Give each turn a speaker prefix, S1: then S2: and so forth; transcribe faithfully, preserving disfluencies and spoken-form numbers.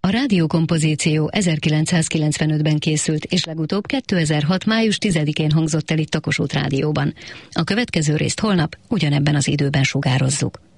S1: A rádiókompozíció ezerkilencszázkilencvenötben készült, és legutóbb kétezer-hat. május tizedikén hangzott el itt a Kossuth Rádióban. A következő részt holnap ugyanebben az időben sugározzuk.